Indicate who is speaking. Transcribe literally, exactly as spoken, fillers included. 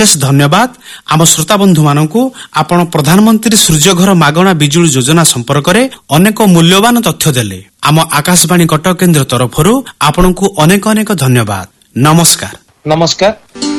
Speaker 1: ଅଶେଷ ଧନ୍ୟବାଦ। ଆମ ଶ୍ରୋତା ବନ୍ଧୁ ମାନଙ୍କୁ ଆପଣ ପ୍ରଧାନମନ୍ତ୍ରୀ ସୂର୍ଯ୍ୟଘର ମାଗଣା ବିଜୁଳି ଯୋଜନା ସମ୍ପର୍କରେ ଅନେକ ମୂଲ୍ୟବାନ ତଥ୍ୟ ଦେଲେ। ଆମ ଆକାଶବାଣୀ କଟକ କେନ୍ଦ୍ର ତରଫରୁ ଆପଣଙ୍କୁ ଅନେକ ଅନେକ ଧନ୍ୟବାଦ। ନମସ୍କାର।
Speaker 2: ନମସ୍କାର।